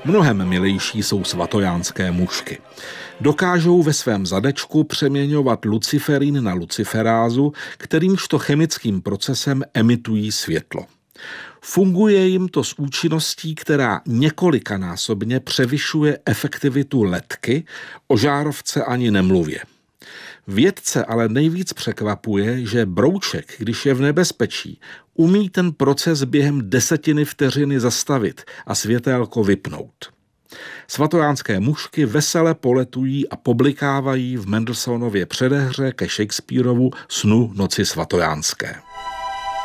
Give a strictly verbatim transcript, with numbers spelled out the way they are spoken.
Mnohem milejší jsou svatojánské mušky. Dokážou ve svém zadečku přeměňovat luciferin na luciferázu, kterýmžto chemickým procesem emitují světlo. Funguje jim to s účinností, která několikanásobně převyšuje efektivitu ledky, o žárovce ani nemluvě. Vědce ale nejvíc překvapuje, že brouček, když je v nebezpečí, umí ten proces během desetiny vteřiny zastavit a světélko vypnout. Svatojánské mušky vesele poletují a poblikávají v Mendelssohnově předehře ke Shakespearovu Snu noci svatojánské.